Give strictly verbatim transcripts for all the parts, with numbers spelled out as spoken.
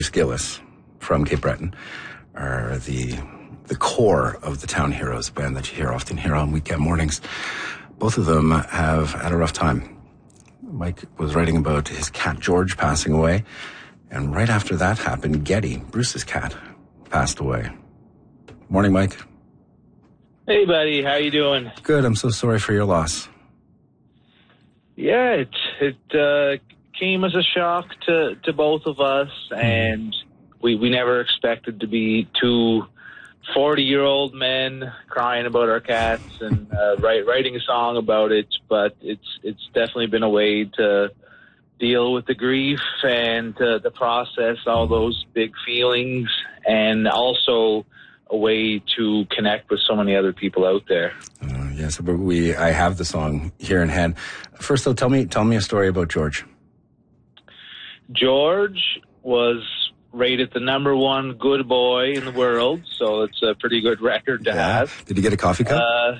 Gillis from Cape Breton are the the core of the Town Heroes band that you hear often here on weekend mornings. Both of them have had a rough time. Mike was writing about his cat George passing away, and right after that happened, Getty, Bruce's cat, passed away. Morning, Mike. Hey, buddy. How you doing? Good. I'm so sorry for your loss. Yeah, it it uh, came as a shock to, to both of us, and we we never expected to be two forty-year-old men crying about our cats and uh, write, writing a song about it. But it's it's definitely been a way to deal with the grief and uh, to process all those big feelings, and also a way to connect with so many other people out there. Uh, yes, but we I have the song here in hand. First, though, tell me tell me a story about George. George was rated the number one good boy in the world, so it's a pretty good record to yeah. have. Did he get a coffee cup? Uh,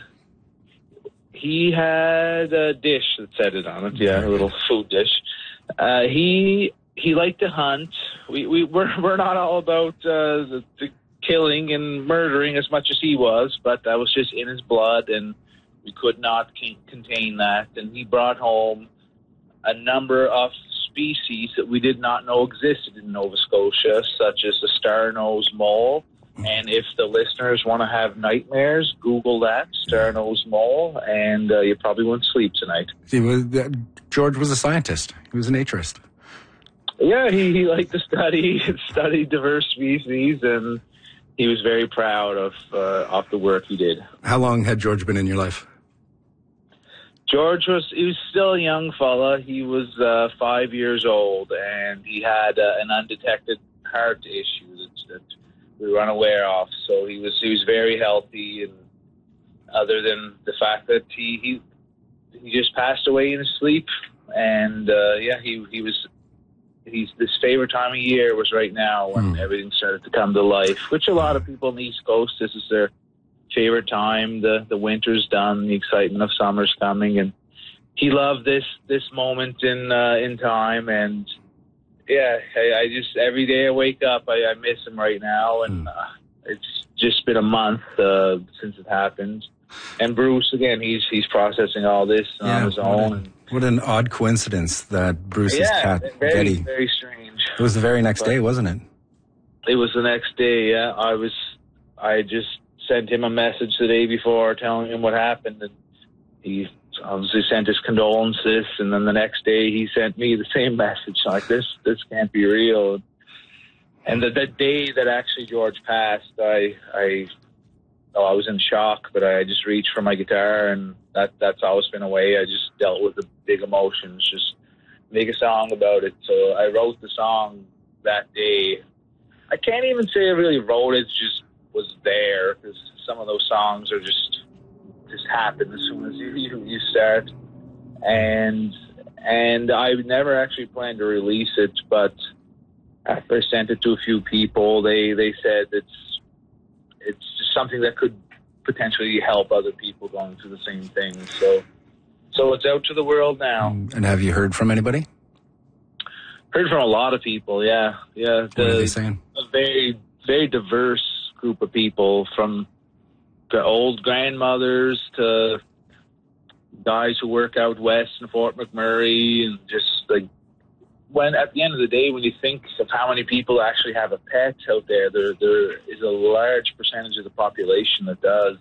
he had a dish that said it on it, yeah, a little food dish. Uh, he he liked to hunt. We we we're we're not all about uh, the, the killing and murdering as much as he was, but that was just in his blood, and we could not c- contain that. And he brought home a number of species that we did not know existed in Nova Scotia, such as the star-nosed mole. And if the listeners want to have nightmares, Google that, star-nosed mole, and uh, you probably won't sleep tonight. He was, uh, George was a scientist. He was a naturist. Yeah, he, he liked to study, study diverse species, and he was very proud of uh, of the work he did. How long had George been in your life? George was, he was still a young fella. He was uh, five years old, and he had uh, an undetected heart issue that, that we were unaware of. So he was he was very healthy, and other than the fact that he he, he just passed away in his sleep. And uh, yeah, he he was he's his favorite time of year was right now when mm. everything started to come to life. Which a lot of people on the East Coast, this is their favorite time. The the winter's done, the excitement of summer's coming, and he loved this this moment in uh, in time. And yeah, I, I just every day I wake up, I, I miss him right now, and uh, it's just been a month uh, since it happened. And Bruce, again, he's he's processing all this yeah, on his what own. An, what an odd coincidence that Bruce's yeah, cat very, Getty. Very strange. It was the very next but day, wasn't it? It was the next day. Yeah, I was. I just sent him a message the day before telling him what happened, and he obviously sent his condolences, and then the next day he sent me the same message, like, this this can't be real. And the, the day that actually George passed, I I oh, I was in shock, but I just reached for my guitar, and that that's always been a way I just dealt with the big emotions, just make a song about it. So I wrote the song that day. I can't even say I really wrote it, just was there, because some of those songs are just just happen as soon as you, you you start, and and I never actually planned to release it, but after I sent it to a few people, they they said it's it's just something that could potentially help other people going through the same thing. So so it's out to the world now. And have you heard from anybody? Heard from a lot of people. Yeah, yeah. The, what are they saying? A very very diverse group of people, from the old grandmothers to guys who work out west in Fort McMurray, and just like, when at the end of the day, when you think of how many people actually have a pet out there, there there is a large percentage of the population that does.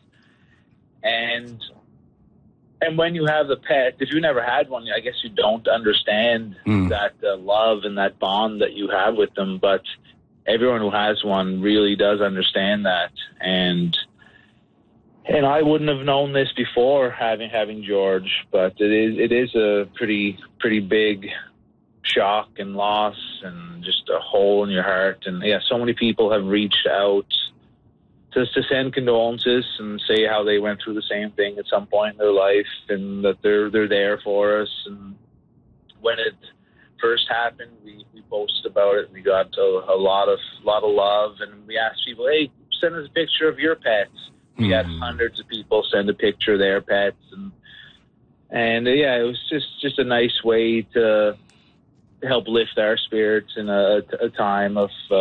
And and when you have the pet, if you never had one, I guess you don't understand mm. that uh, love and that bond that you have with them. But everyone who has one really does understand that. And and I wouldn't have known this before having having George, but it is it is a pretty pretty big shock and loss, and just a hole in your heart. And yeah, so many people have reached out just to send condolences and say how they went through the same thing at some point in their life, and that they're they're there for us. And when it first happened, we, we posted about it, and we got a, a lot of lot of love, and we asked people, hey, send us a picture of your pets. We mm. had hundreds of people send a picture of their pets, and and uh, yeah, it was just just a nice way to help lift our spirits in a, a time of uh,